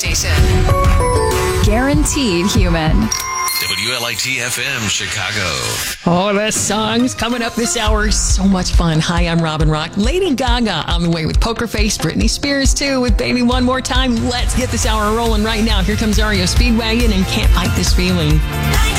Station. Guaranteed human. WLIT-FM, Chicago. Oh, the song's coming up this hour. So much fun. Hi, I'm Robin Rock. Lady Gaga on the way with Poker Face. Britney Spears, too, with Baby One More Time. Let's get this hour rolling right now. Here comes REO Speedwagon and Can't Fight This Feeling.